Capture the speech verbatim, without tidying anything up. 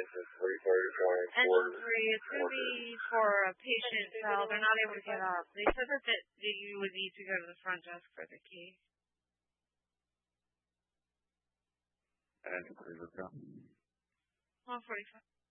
Engine three, it's going to be for a patient, so they're not able to get up. They said that, that you would need to go to the front desk for the key. Engine three, let's go. one forty-five.